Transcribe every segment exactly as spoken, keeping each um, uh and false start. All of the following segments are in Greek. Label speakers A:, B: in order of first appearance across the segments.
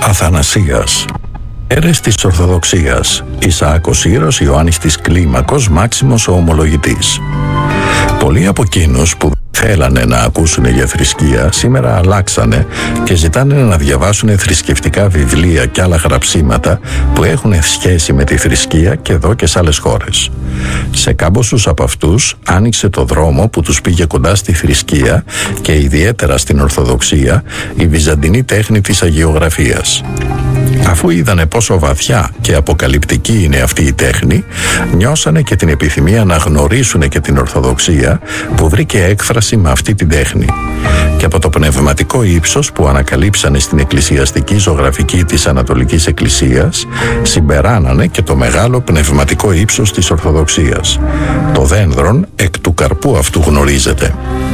A: Αθανασίας. Έρες της Ορθοδοξίας. Ισαάκος Ήρος, Ιωάννης της Κλίμακος, Μάξιμος ο Ομολογητής. Πολλοί από εκείνους που θέλανε να ακούσουν για θρησκεία σήμερα αλλάξανε και ζητάνε να διαβάσουν θρησκευτικά βιβλία και άλλα γραψίματα που έχουν σχέση με τη θρησκεία και εδώ και σε άλλες χώρες. Σε κάμποσους από αυτούς άνοιξε το δρόμο που τους πήγε κοντά στη θρησκεία και ιδιαίτερα στην Ορθοδοξία η βυζαντινή τέχνη της αγιογραφίας. Αφού είδανε πόσο βαθιά και αποκαλυπτική είναι αυτή η τέχνη, νιώσανε και την επιθυμία να γνωρίσουν και την Ορθοδοξία που βρήκε έκφραση με αυτή την τέχνη. Και από το πνευματικό ύψος που ανακαλύψανε στην εκκλησιαστική ζωγραφική της Ανατολικής Εκκλησίας, συμπεράνανε και το μεγάλο πνευματικό ύψος της Ορθοδοξίας. Το δένδρον εκ του καρπού αυτού γνωρίζεται.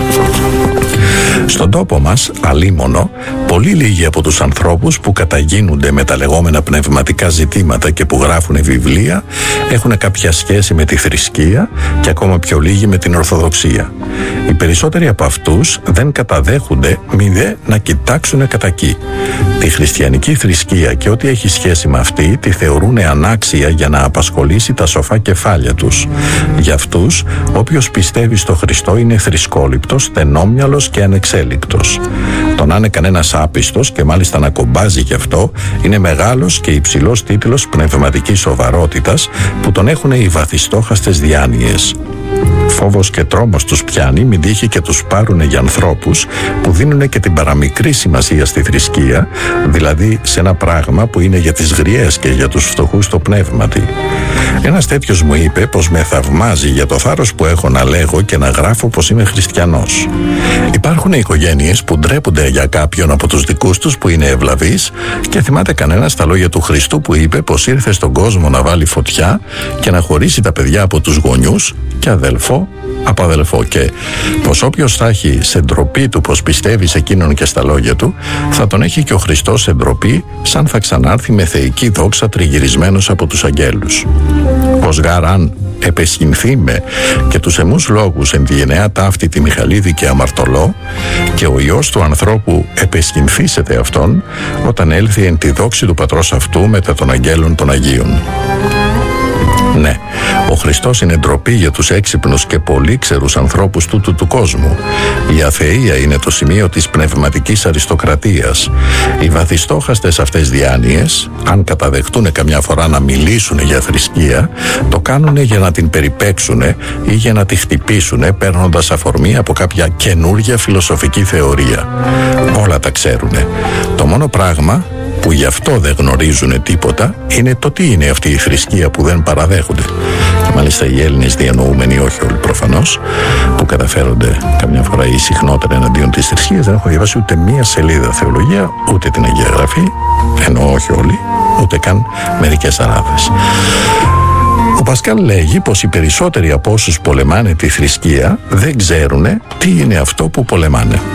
A: Στον τόπο μας, αλίμονο, πολύ λίγοι από τους ανθρώπους που καταγίνονται με τα λεγόμενα πνευματικά ζητήματα και που γράφουν βιβλία έχουν κάποια σχέση με τη θρησκεία και ακόμα πιο λίγοι με την Ορθοδοξία. Οι περισσότεροι από αυτούς δεν καταδέχονται μη δε να κοιτάξουν κατά εκεί. Τη χριστιανική θρησκεία και ό,τι έχει σχέση με αυτή τη θεωρούν ανάξια για να απασχολήσει τα σοφά κεφάλια τους. Για αυτούς, όποιος πιστεύει στο Χριστό είναι θρησκόληπτος, στενόμυαλος και ανεξέλικτος. Το να είναι κανένας άπιστος και μάλιστα να κομπάζει γι' αυτό είναι μεγάλος και υψηλός τίτλος πνευματικής σοβαρότητας που τον έχουν οι βαθιστόχαστες διάνοιες. Φόβος και τρόμος τους πιάνει, μην τύχει και τους πάρουνε για ανθρώπους που δίνουν και την παραμικρή σημασία στη θρησκεία, δηλαδή σε ένα πράγμα που είναι για τις γριές και για τους φτωχούς το πνεύματι. Ένας τέτοιος μου είπε πως με θαυμάζει για το θάρρος που έχω να λέγω και να γράφω πως είμαι χριστιανός. Υπάρχουν οικογένειες που ντρέπονται για κάποιον από τους δικούς τους που είναι ευλαβείς και θυμάται κανένας τα λόγια του Χριστού που είπε πως ήρθε στον κόσμο να βάλει φωτιά και να χωρίσει τα παιδιά από τους γονιούς και αδελφό από αδελφό, και πως όποιος θα έχει σε ντροπή του πως πιστεύει σε εκείνον και στα λόγια του, θα τον έχει και ο Χριστός σε ντροπή, σαν θα ξανάρθει με θεϊκή δόξα τριγυρισμένος από τους αγγέλους. Πως γάραν επεσχυνθεί με και τους εμούς λόγους εν τη γενεά ταύτη τη Μιχαλίδη και αμαρτωλό, και ο Υιός του ανθρώπου επεσχυνθήσεται αυτόν όταν έλθει εν τη δόξη του πατρός αυτού μετά των αγγέλων των Αγίων. Ναι, ο Χριστός είναι ντροπή για τους έξυπνους και πολύξερους ανθρώπους τούτου του κόσμου. Η αθεία είναι το σημείο της πνευματικής αριστοκρατίας. Οι βαθιστόχαστες αυτές διάνοιες, αν καταδεχτούν καμιά φορά να μιλήσουν για θρησκεία, το κάνουν για να την περιπέξουν ή για να τη χτυπήσουν, παίρνοντας αφορμή από κάποια καινούργια φιλοσοφική θεωρία. Όλα τα ξέρουνε. Το μόνο πράγμα που γι' αυτό δεν γνωρίζουν τίποτα είναι το τι είναι αυτή η θρησκεία που δεν παραδέχονται. Και μάλιστα οι Έλληνες διανοούμενοι, όχι όλοι προφανώς, που καταφέρονται καμιά φορά ή συχνότερα εναντίον της θρησκείας, δεν έχω διαβάσει ούτε μία σελίδα θεολογία, ούτε την Αγία Γραφή, ενώ όχι όλοι, ούτε καν μερικές αράδες. Ο Πασκάλ λέγει πως οι περισσότεροι από όσους πολεμάνε τη θρησκεία δεν ξέρουν τι είναι αυτό που πολεμάνε.